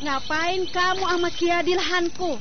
Ngapain kamu sama Kia di lahanku?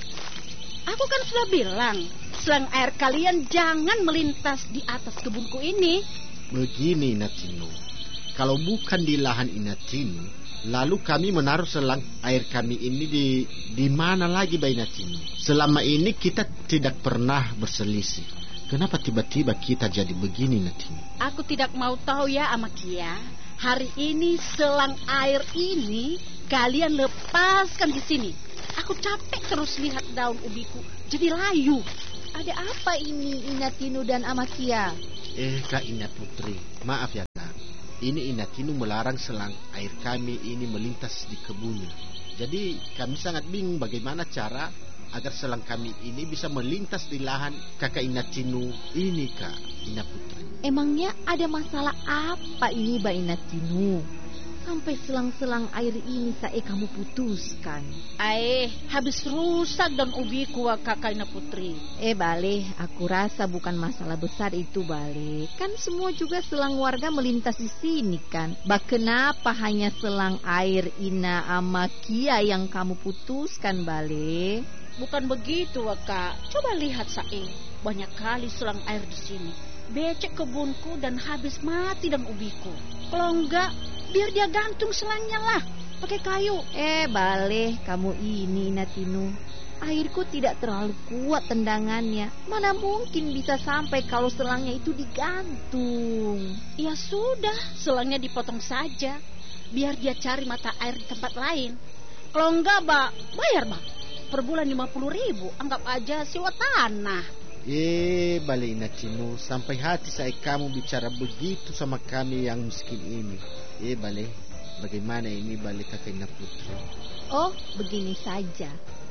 Aku kan sudah bilang, selang air kalian jangan melintas di atas kebunku ini. Begini Inatinu, kalau bukan di lahan Inatinu, lalu kami menaruh selang air kami ini di mana lagi Mbak Inatinu? Selama ini kita tidak pernah berselisih. Kenapa tiba-tiba kita jadi begini Inatinu? Aku tidak mau tahu ya sama Kia. Hari ini selang air ini kalian lepaskan di sini. Aku capek terus lihat daun ubiku jadi layu. Ada apa ini Inatinu dan Amakia? Kak Ina Putri, maaf ya Kak. Ini Inatinu melarang selang air kami ini melintas di kebunnya. Jadi kami sangat bingung bagaimana cara agar selang kami ini bisa melintas di lahan kakak Inatinu ini Kak Ina Putri. Emangnya ada masalah apa ini Mbak Inatinu? Sampai selang-selang air ini kamu putuskan. Habis rusak dan ubiku kakak Ina Putri. Bale, aku rasa bukan masalah besar itu Bale. Kan semua juga selang warga melintas di sini kan. Kenapa hanya selang air Ina sama Kia yang kamu putuskan Bale? Bukan begitu Kak. Coba lihat banyak kali selang air di sini. Becek kebunku dan habis mati dan ubiku. Kalau enggak, biar dia gantung selangnya lah pakai kayu. Bale, kamu ini Inatinu. Airku tidak terlalu kuat tendangannya. Mana mungkin bisa sampai kalau selangnya itu digantung. Ya sudah, selangnya dipotong saja. Biar dia cari mata air di tempat lain. Kalau enggak, bayar per bulan 50.000. Anggap aja sewa tanah. Bale Inatinu, sampai hati saya kamu bicara begitu sama kami yang miskin ini. Bale, bagaimana ini Bale kakak Ina Putri? Oh, begini saja.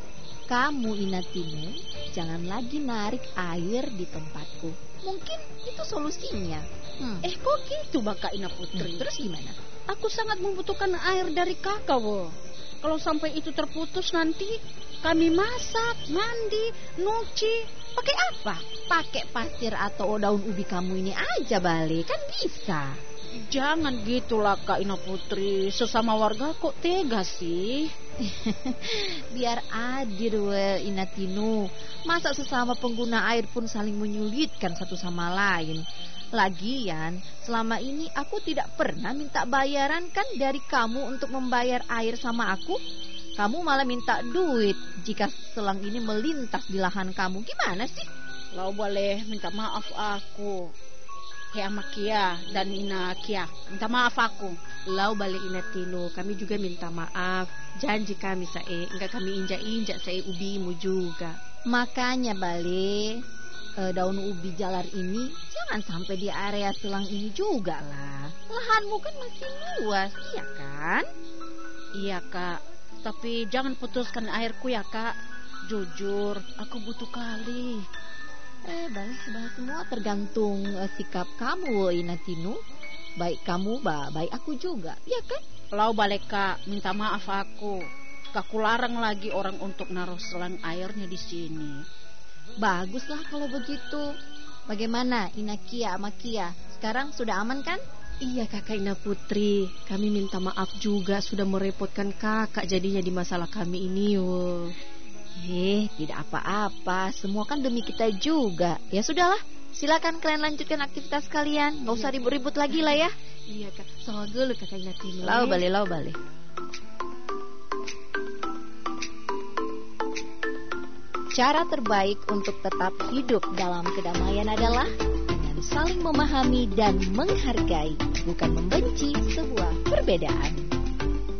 Kamu Inatinu, jangan lagi narik air di tempatku. Mungkin itu solusinya. Kok gitu Kak Ina Putri? Terus gimana? Aku sangat membutuhkan air dari kakak Kalau sampai itu terputus nanti kami masak, mandi, nyuci. Pakai apa? Pakai pasir atau daun ubi kamu ini aja Bale, kan bisa. Jangan gitulah Kak Ina Putri. Sesama warga kok tega sih? Biar adil Inatinu. Masa sesama pengguna air pun saling menyulitkan satu sama lain. Lagian selama ini aku tidak pernah minta bayaran kan dari kamu untuk membayar air sama aku. Kamu malah minta duit jika selang ini melintas di lahan kamu. Gimana sih? Lau boleh minta maaf aku. Sama Kia dan Ina Kia. Minta maaf aku. Lau balik Inatinu, kami juga minta maaf. Janji kami enggak kami injak-injak ubimu juga. Makanya Bale, daun ubi jalar ini jangan sampai di area selang ini juga lah. Lahanmu kan masih luas, iya kan? Iya Kak. Tapi jangan putuskan airku ya Kak. Jujur, aku butuh kali. Bale, semua tergantung sikap kamu Inatinu. Baik kamu, baik aku juga, iya kan? Lau balik Kak, minta maaf aku. Aku larang lagi orang untuk naruh selang airnya di sini. Baguslah kalau begitu. Bagaimana Ina Kia sama Kia? Sekarang sudah aman kan? Iya kakak Ina Putri, kami minta maaf juga sudah merepotkan kakak jadinya di masalah kami ini tidak apa-apa, semua kan demi kita juga. Ya sudahlah, silakan kalian lanjutkan aktivitas kalian. Gak usah ribut-ribut lagi lah ya. Iya kak, sama dulu kakak Ina Tino. Lau balik. Cara terbaik untuk tetap hidup dalam kedamaian adalah saling memahami dan menghargai, bukan membenci sebuah perbedaan.